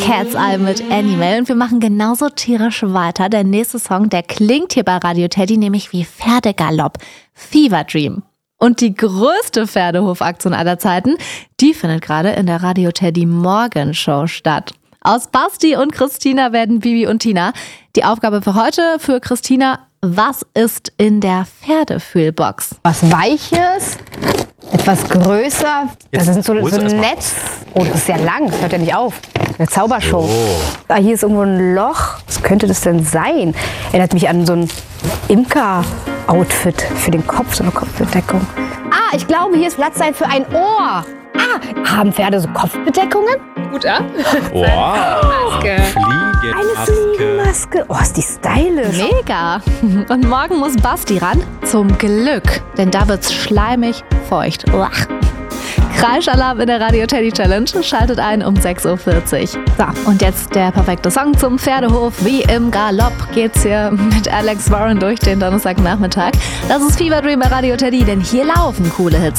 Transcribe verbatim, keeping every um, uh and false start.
Cat's Eye mit Animal. Und wir machen genauso tierisch weiter. Der nächste Song, der klingt hier bei Radio Teddy nämlich wie Pferdegalopp. Fever Dream. Und die größte Pferdehofaktion aller Zeiten, die findet gerade in der Radio Teddy Morgenshow statt. Aus Basti und Christina werden Bibi und Tina. Die Aufgabe für heute für Christina: Was ist in der Pferdefühlbox? Was Weiches, etwas größer. Das ist so, so ein Netz. Oh, das ist ja lang, das hört ja nicht auf. Eine Zaubershow. Oh. Ah, hier ist irgendwo ein Loch. Was könnte das denn sein? Erinnert mich an so ein Imker-Outfit für den Kopf, so eine Kopfbedeckung. Ah, ich glaube, hier ist Platz sein für ein Ohr. Ah, haben Pferde so Kopfbedeckungen? Gut ab. Wow. Fliegenmaske. Eine Fliegenmaske. Oh, ist die stylisch. Mega! Und morgen muss Basti ran. Zum Glück, denn da wird's schleimig feucht. Uah. Kreischalarm in der Radio Teddy Challenge. Schaltet ein um sechs Uhr vierzig. So, und jetzt der perfekte Song zum Pferdehof. Wie im Galopp geht's hier mit Alex Warren durch den Donnerstagnachmittag. Das ist Fever Dream bei Radio Teddy, denn hier laufen coole Hits.